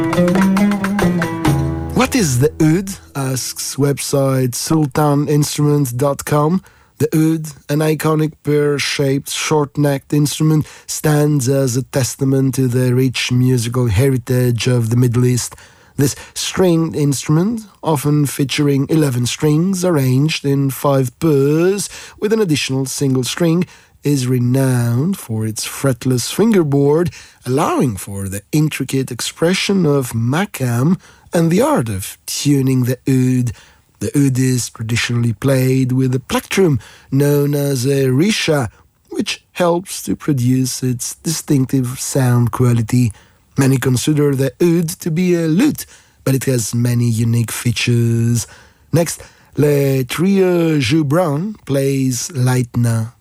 What is the oud? Asks website sultaninstruments.com. The oud, an iconic pear-shaped, short-necked instrument, stands as a testament to the rich musical heritage of the Middle East. This stringed instrument, often featuring 11 strings arranged in 5 pairs with an additional single string, is renowned for its fretless fingerboard, allowing for the intricate expression of makam and the art of tuning the oud. The oud is traditionally played with a plectrum known as a risha, which helps to produce its distinctive sound quality. Many consider the oud to be a lute, but it has many unique features. Next, Le Trio Joubran plays Leitner.